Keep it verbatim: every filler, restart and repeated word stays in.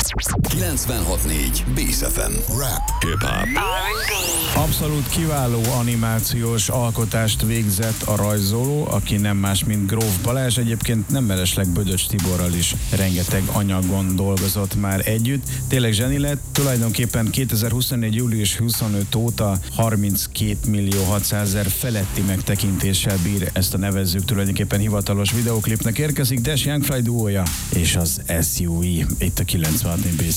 kilencvenhat négy Bész ef em. Rap, hip-hop. Abszolút kiváló animációs alkotást végzett a rajzoló, aki nem más, mint Gróf Balázs. Egyébként nem mellesleg Bödöcs Tiborral is rengeteg anyagon dolgozott már együtt. Tényleg zseni lett, tulajdonképpen kétezer-huszonnégy. július huszonötödike óta harminckét millió hatszázezer feletti megtekintéssel bír, ezt a nevezzük tulajdonképpen hivatalos videóklipnek érkezik Dash Young Fly duója és az es u e itt a kilencvenhat négy Bész